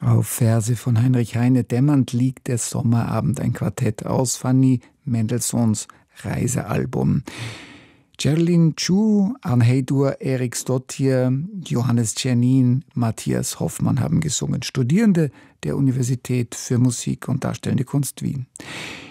Auf Verse von Heinrich Heine dämmernd liegt der Sommerabend, ein Quartett aus Fanny Mendelssohns Reisealbum. Geraldine Chu, Arne Heidur, Erik Stottier, Johannes Czernin, Matthias Hoffmann haben gesungen. Studierende der Universität für Musik und Darstellende Kunst Wien.